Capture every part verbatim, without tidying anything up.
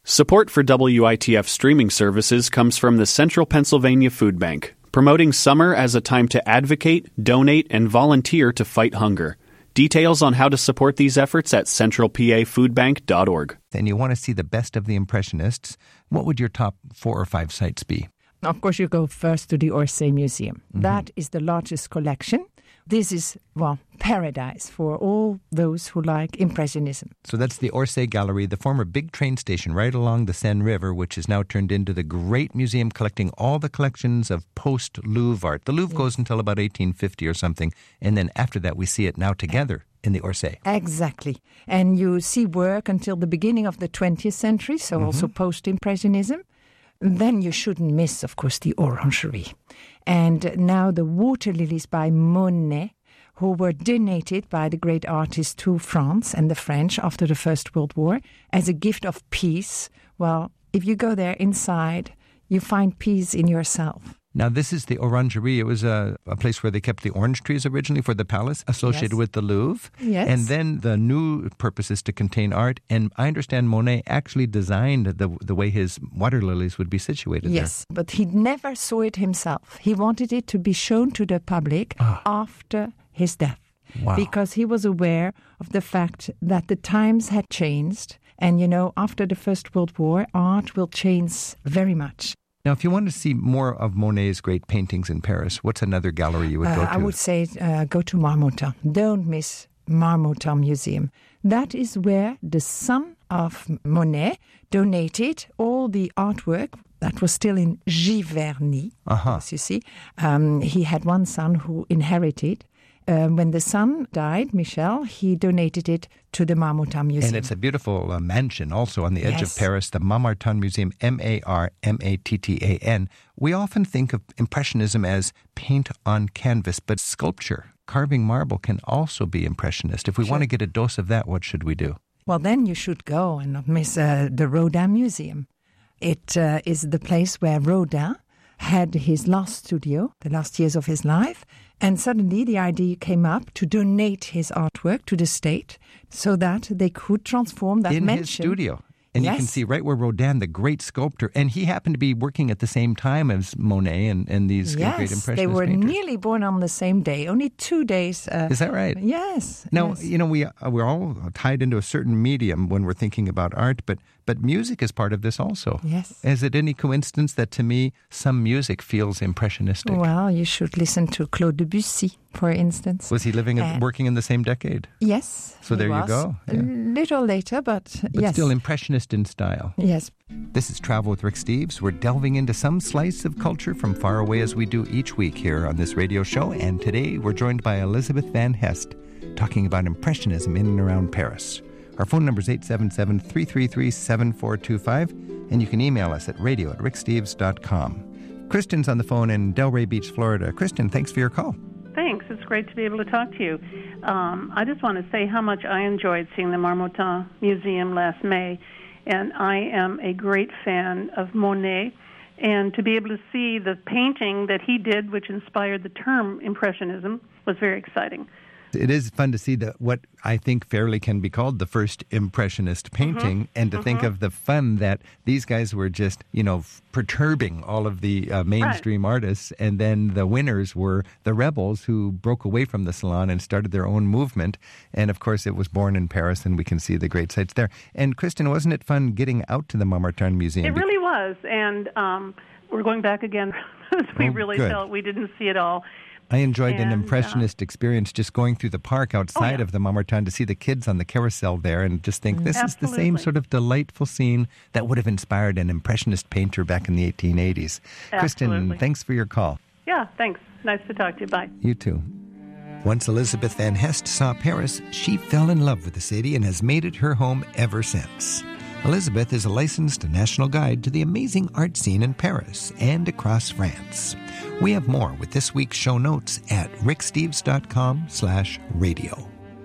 Support for W I T F streaming services comes from the Central Pennsylvania Food Bank, promoting summer as a time to advocate, donate, and volunteer to fight hunger. Details on how to support these efforts at central p a food bank dot org. And you want to see the best of the Impressionists, what would your top four or five sites be? Of course, you go first to the Orsay Museum. Mm-hmm. That is the largest collection. This is, well, paradise for all those who like Impressionism. So that's the Orsay Gallery, the former big train station right along the Seine River, which is now turned into the great museum collecting all the collections of post-Louvre art. The Louvre yes. goes until about eighteen fifty or something, and then after that we see it now together in the Orsay. Exactly. And you see work until the beginning of the twentieth century, so mm-hmm. also post-Impressionism. Then you shouldn't miss, of course, the Orangerie. And now the water lilies by Monet, who were donated by the great artist to France and the French after the First World War as a gift of peace. Well, if you go there inside, you find peace in yourself. Now, this is the Orangerie. It was a, a place where they kept the orange trees originally for the palace, associated yes. with the Louvre. Yes. And then the new purpose is to contain art. And I understand Monet actually designed the the way his water lilies would be situated yes, there. Yes, but he never saw it himself. He wanted it to be shown to the public ah. after his death. Wow. Because he was aware of the fact that the times had changed. And, you know, after the First World War, art will change very much. Now, if you want to see more of Monet's great paintings in Paris, what's another gallery you would uh, go to? I would say uh, go to Marmottan. Don't miss Marmottan Museum. That is where the son of Monet donated all the artwork that was still in Giverny, uh-huh. as you see. Um, he had one son who inherited. Uh, when the son died, Michel, he donated it to the Marmottan Museum. And it's a beautiful uh, mansion also on the edge yes. of Paris, the Marmottan Museum, M A R M A T T A N. We often think of Impressionism as paint on canvas, but sculpture, carving marble can also be Impressionist. If we sure. want to get a dose of that, what should we do? Well, then you should go and not miss uh, the Rodin Museum. It uh, is the place where Rodin had his last studio, the last years of his life, and suddenly the idea came up to donate his artwork to the state so that they could transform that in mansion. his studio. And yes. you can see right where Rodin, the great sculptor, and he happened to be working at the same time as Monet and, and these yes, great Impressionist they were painters. nearly born on the same day, only two days. Uh, Is that right? Yes. Now, yes. you know, we, uh, we're all tied into a certain medium when we're thinking about art, but, but music is part of this also. Yes. Is it any coincidence that, to me, some music feels impressionistic? Well, you should listen to Claude Debussy, for instance. Was he living and uh, working in the same decade? Yes. So there was. you go. Yeah. A little later, but, but yes. still impressionist in style. Yes. This is Travel with Rick Steves. We're delving into some slice of culture from far away as we do each week here on this radio show. And today we're joined by Elizabeth Van Hest talking about Impressionism in and around Paris. Our phone number is eight seven seven, three three three, seven four two five, and you can email us at radio at rick steves dot com. Kristen's on the phone in Delray Beach, Florida. Kristen, thanks for your call. Thanks. It's great to be able to talk to you. Um, I just want to say how much I enjoyed seeing the Marmottan Museum last May, and I am a great fan of Monet. And to be able to see the painting that he did, which inspired the term Impressionism, was very exciting. It is fun to see the, what I think fairly can be called the first Impressionist painting, mm-hmm. and to mm-hmm. think of the fun that these guys were just, you know, perturbing all of the uh, mainstream right. artists, and then the winners were the rebels who broke away from the salon and started their own movement. And of course, it was born in Paris, and we can see the great sights there. And Kristen, wasn't it fun getting out to the Marmottan Museum? It really was, and um, we're going back again. we oh, really good. felt we didn't see it all. I enjoyed and, an impressionist uh, experience just going through the park outside oh, yeah. of the Marmottan to see the kids on the carousel there and just think this Absolutely. is the same sort of delightful scene that would have inspired an impressionist painter back in the eighteen eighties. Absolutely. Kristen, thanks for your call. Yeah, thanks. Nice to talk to you. Bye. You too. Once Elizabeth Van Hest saw Paris, she fell in love with the city and has made it her home ever since. Elizabeth is a licensed national guide to the amazing art scene in Paris and across France. We have more with this week's show notes at ricksteves.com slash radio.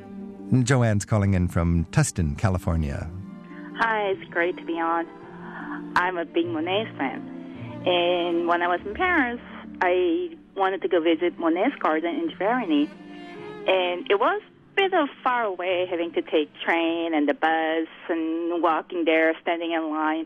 Joanne's calling in from Tustin, California. Hi, it's great to be on. I'm a big Monet fan. And when I was in Paris, I wanted to go visit Monet's garden in Giverny. And it was a bit of far away, having to take train and the bus and walking there, standing in line.